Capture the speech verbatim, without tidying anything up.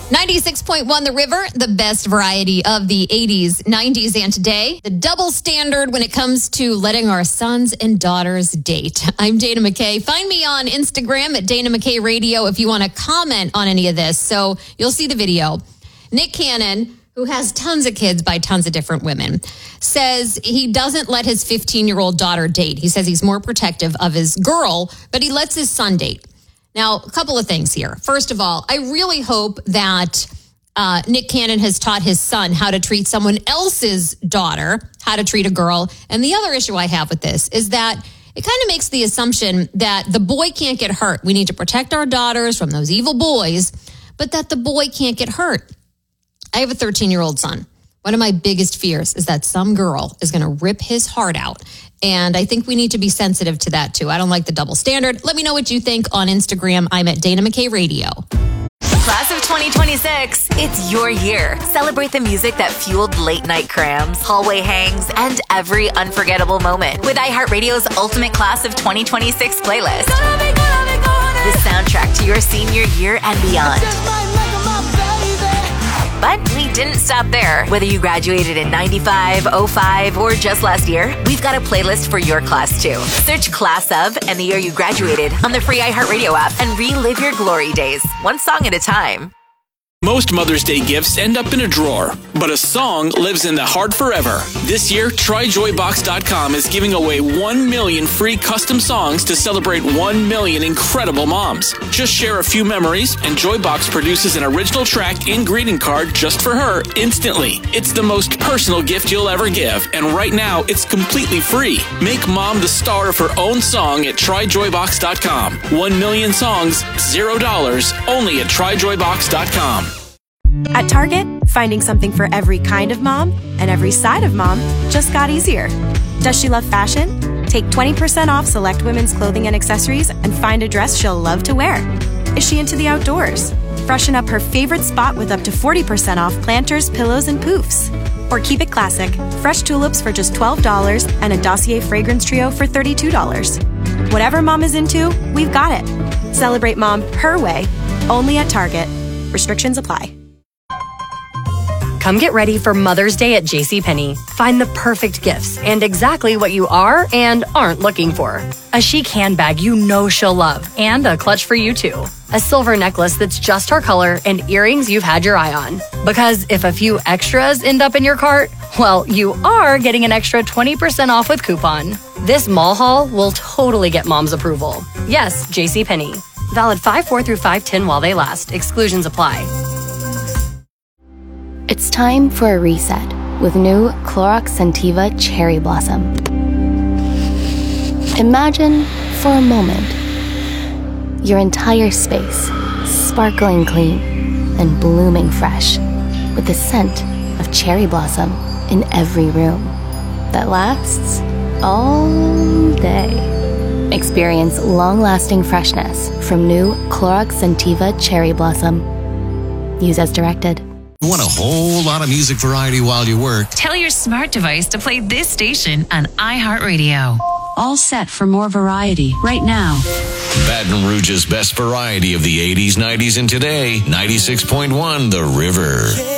ninety-six point one The River, the best variety of the eighties, nineties, and today. The double standard when it comes to letting our sons and daughters date. I'm Dana McKay. Find me on Instagram at Dana McKay Radio if you want to comment on any of this. So you'll see the video. Nick Cannon, who has tons of kids by tons of different women, says he doesn't let his fifteen-year-old daughter date. He says he's more protective of his girl, but he lets his son date. Now, a couple of things here. First of all, I really hope that uh, Nick Cannon has taught his son how to treat someone else's daughter, how to treat a girl. And the other issue I have with this is that it kind of makes the assumption that the boy can't get hurt. We need to protect our daughters from those evil boys, but that the boy can't get hurt. I have a thirteen-year-old son. One of my biggest fears is that some girl is going to rip his heart out. And I think we need to be sensitive to that, too. I don't like the double standard. Let me know what you think on Instagram. I'm at Dana McKay Radio. Class of twenty twenty-six, it's your year. Celebrate the music that fueled late night crams, hallway hangs, and every unforgettable moment with iHeartRadio's Ultimate Class of twenty twenty-six playlist. The soundtrack to your senior year and beyond. But we didn't stop there. Whether you graduated in ninety-five, oh five, or just last year, we've got a playlist for your class too. Search Class of and the year you graduated on the free iHeartRadio app and relive your glory days, one song at a time. Most Mother's Day gifts end up in a drawer, but a song lives in the heart forever. This year, Try Joy Box dot com is giving away one million free custom songs to celebrate one million incredible moms. Just share a few memories, and Joybox produces an original track and greeting card just for her instantly. It's the most personal gift you'll ever give, and right now, it's completely free. Make mom the star of her own song at Try Joy Box dot com. One million songs, zero dollars, only at Try Joy Box dot com. At Target, finding something for every kind of mom and every side of mom just got easier. Does she love fashion? Take twenty percent off select women's clothing and accessories and find a dress she'll love to wear. Is she into the outdoors? Freshen up her favorite spot with up to forty percent off planters, pillows, and poofs. Or keep it classic. Fresh tulips for just twelve dollars and a Dossier fragrance trio for thirty-two dollars. Whatever mom is into, we've got it. Celebrate mom her way, only at Target. Restrictions apply. Come get ready for Mother's Day at JCPenney. Find the perfect gifts and exactly what you are and aren't looking for. A chic handbag you know she'll love and a clutch for you too. A silver necklace that's just her color and earrings you've had your eye on. Because if a few extras end up in your cart, well, you are getting an extra twenty percent off with coupon. This mall haul will totally get mom's approval. Yes, JCPenney. Valid five four through five ten while they last. Exclusions apply. It's time for a reset with new Clorox Scentiva Cherry Blossom. Imagine, for a moment, your entire space sparkling clean and blooming fresh with the scent of cherry blossom in every room that lasts all day. Experience long-lasting freshness from new Clorox Scentiva Cherry Blossom. Use as directed. Want a whole lot of music variety while you work? Tell your smart device to play this station on iHeartRadio. All set for more variety right now. Baton Rouge's best variety of the eighties, nineties, and today. ninety-six point one The River.